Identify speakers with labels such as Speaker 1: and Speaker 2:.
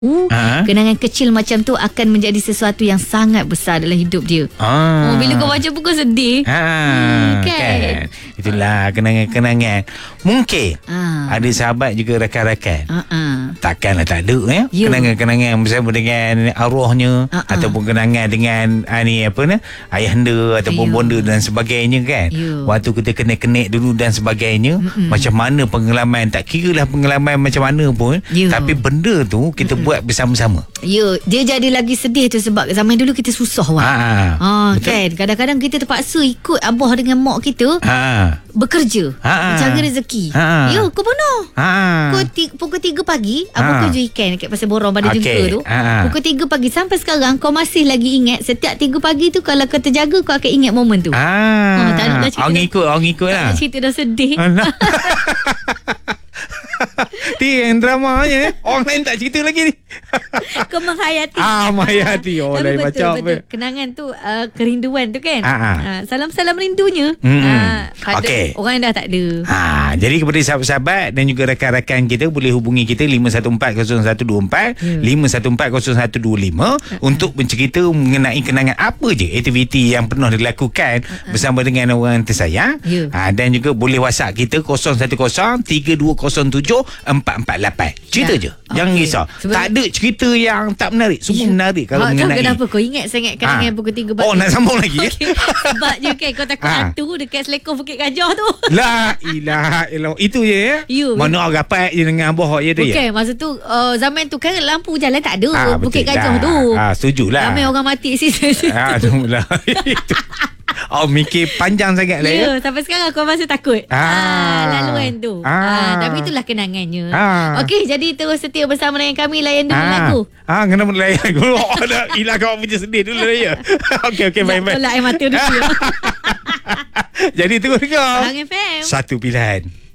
Speaker 1: Kenangan kecil macam tu akan menjadi sesuatu yang sangat besar dalam hidup dia. Bila kau baca pun kau sedih.
Speaker 2: Kan? Itulah kenangan-kenangan. Mungkin ada sahabat juga rakan-rakan. Takkanlah tak ada ya? Kenangan-kenangan bersama dengan arwahnya ataupun kenangan dengan ayahanda ataupun bonda dan sebagainya kan. Waktu kita kenek-kenek dulu dan sebagainya. Macam mana pengalaman, tak kira lah pengalaman macam mana pun, tapi benda tu kita buat bersama-sama.
Speaker 1: Dia jadi lagi sedih tu sebab zaman dulu kita susah kan. Kadang-kadang kita terpaksa ikut abah dengan mak kita bekerja mencari rezeki. Kau mana? Pukul 3 pagi abah kerja ikan dekat Pasar Borong pada jengka tu. Pukul 3 pagi sampai sekarang kau masih lagi ingat. Setiap 3 pagi tu kalau kau terjaga kau akan ingat momen tu. Tak naklah cerita.
Speaker 2: Orang ikut lah.
Speaker 1: Cerita dah sedih.
Speaker 2: Yang dramanya Orang lain tak cerita lagi ni.
Speaker 1: Kau menghayati.
Speaker 2: Menghayati. Lain macam
Speaker 1: betul. Kenangan tu kerinduan tu kan. Salam-salam rindunya pada orang yang dah tak ada.
Speaker 2: Jadi kepada sahabat-sahabat dan juga rakan-rakan kita, boleh hubungi kita 5140124 5140125 untuk bercerita mengenai kenangan apa je aktiviti yang pernah dilakukan bersama dengan orang tersayang. Dan juga boleh WhatsApp kita 01107207-448. Cerita je. Jangan risau. Tak ada cerita yang tak menarik. Semua menarik kalau mengenai.
Speaker 1: Kenapa kau ingat sangat kenangan pukul 3 pagi?
Speaker 2: Nak sambung lagi?
Speaker 1: Sebab je kan kau takut hantu dekat Selekong Bukit Gajah tu.
Speaker 2: La ilaha illallah. Itu je ya? Mana orang rapat je dengan abah je tu ya?
Speaker 1: Bukan, masa tu zaman tu kan lampu jalan tak ada. Bukit Gajah tu.
Speaker 2: Setujulah.
Speaker 1: Ramai orang mati situ.
Speaker 2: Itulah. Mikir panjang sangat lah ya.
Speaker 1: Sampai sekarang kau masih takut laluan tu. Tapi itulah kenangannya. Okey, jadi terus setia bersama dengan kami. Layan dulu lagu.
Speaker 2: Kenapa layan lagu? Hilang kau punya sedih dulu lah ya. Okey, baik-baik.
Speaker 1: Tolak air mata dulu.
Speaker 2: Jadi terus kau
Speaker 1: Hang FM.
Speaker 2: Satu pilihan.